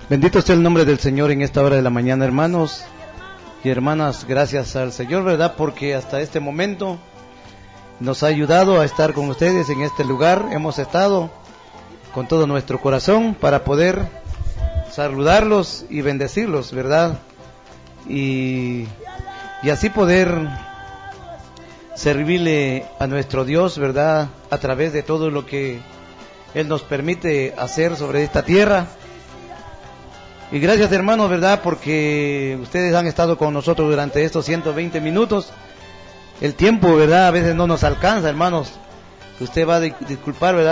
Bendito sea el nombre del Señor en esta hora de la mañana, hermanos y hermanas. Gracias al Señor, ¿verdad? Porque hasta este momento nos ha ayudado a estar con ustedes en este lugar. Hemos estado con todo nuestro corazón para poder saludarlos y bendecirlos, ¿verdad? Y así poder servirle a nuestro Dios, ¿verdad? A través de todo lo que Él nos permite hacer sobre esta tierra. Y gracias, hermanos, ¿verdad? Porque ustedes han estado con nosotros durante estos 120 minutos. El tiempo, ¿verdad? A veces no nos alcanza, hermanos. Usted va a disculpar, ¿verdad?